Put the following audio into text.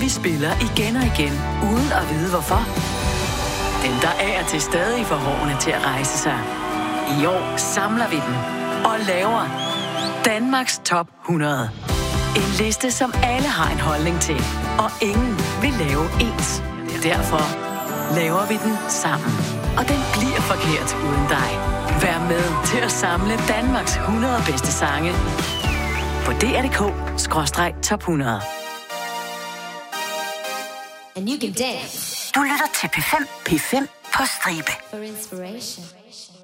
vi spiller igen og igen, uden at vide hvorfor. Dem, der af og til stadig får hårene til at rejse sig. I år samler vi dem og laver Danmarks Top 100. En liste, som alle har en holdning til, og ingen vil lave ens. Derfor laver vi den sammen. Og den bliver forkert uden dig. Vær med til at samle Danmarks 100 bedste sange på dr.dk/top 100. And you can dance. Du lytter til P5 på stribe. For inspiration.